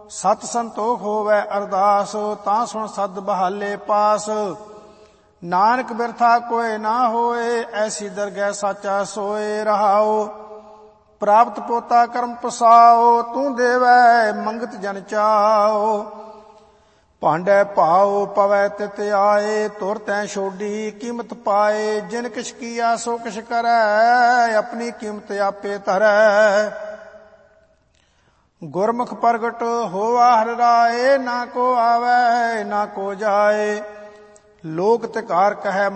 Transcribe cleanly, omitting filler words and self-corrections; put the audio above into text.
ਸਤ ਸੰਤੋਖ ਹੋਵੈ ਅਰਦਾਸ, ਤਾਂ ਸੁਣ ਸਦ ਬਹਾਲੇ ਪਾਸ। ਨਾਨਕ ਬਿਰਥਾ ਕੋਇ ਨਾ ਹੋਏ, ਐਸੀ ਦਰਗਹਿ ਸਾਚਾ ਸੋਏ। ਰਹਾਉ ਪ੍ਰਾਪਤ ਪੋਤਾ ਕਰਮ ਪਸਾਓ, ਤੂੰ ਦੇਵੈ ਮੰਗਤ ਜਨ ਚਾਓ। ਭਾਂਡੈ ਭਾਉ ਪਵੈ ਤਿਤ ਆਏ, ਤੁਰ ਤੈਂ ਛੋਡੀ ਕੀਮਤ ਪਾਏ। ਜਿਨ ਕਿਛ ਕੀਆ ਸੋ ਕਿਛ ਕਰੈ, ਆਪਣੀ ਕੀਮਤ ਆਪੇ ਧਰੈ। ਗੁਰਮੁਖ ਪ੍ਰਗਟ ਹੋਵਾ ਹਰਿ ਰਾਏ, ਨਾ ਕੋ ਆਵੈ ਨਾ ਕੋ ਜਾਏ। ਲੋਕ ਤਿਕਾਰ ਕਹੈ